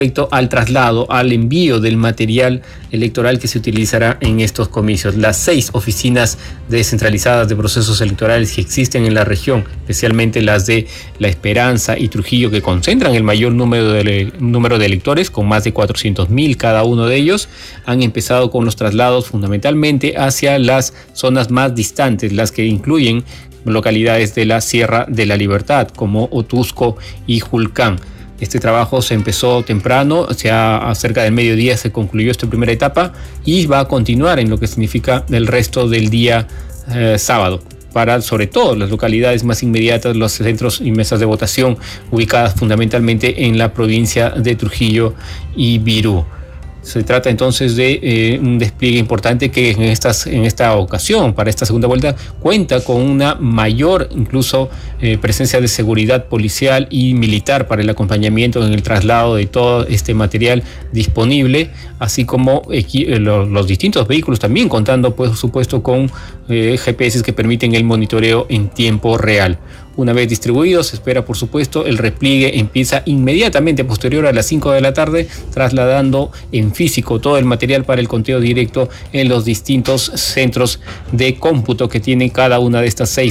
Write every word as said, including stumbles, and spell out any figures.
respecto al traslado, al envío del material electoral que se utilizará en estos comicios. Las seis oficinas descentralizadas de procesos electorales que existen en la región, especialmente las de La Esperanza y Trujillo, que concentran el mayor número de, número de electores, con más de cuatrocientos mil cada uno de ellos, han empezado con los traslados fundamentalmente hacia las zonas más distantes, las que incluyen localidades de la Sierra de la Libertad, como Otusco y Julcán. Este trabajo se empezó temprano, o sea, a cerca del mediodía se concluyó esta primera etapa y va a continuar en lo que significa el resto del día eh, sábado, para sobre todo las localidades más inmediatas, los centros y mesas de votación ubicadas fundamentalmente en la provincia de Trujillo y Virú. Se trata entonces de eh, un despliegue importante que en, estas, en esta ocasión, para esta segunda vuelta, cuenta con una mayor incluso eh, presencia de seguridad policial y militar para el acompañamiento en el traslado de todo este material disponible, así como equi- los, los distintos vehículos también contando, pues, por supuesto, con eh, G P S que permiten el monitoreo en tiempo real. Una vez distribuido, se espera, por supuesto, el repliegue empieza inmediatamente posterior a las cinco de la tarde, trasladando en físico todo el material para el conteo directo en los distintos centros de cómputo que tienen cada una de estas seis